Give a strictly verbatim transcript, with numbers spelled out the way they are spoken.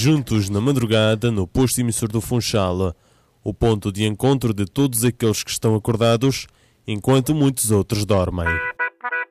juntos na madrugada no posto emissor do Funchal, o ponto de encontro de todos aqueles que estão acordados enquanto muitos outros dormem.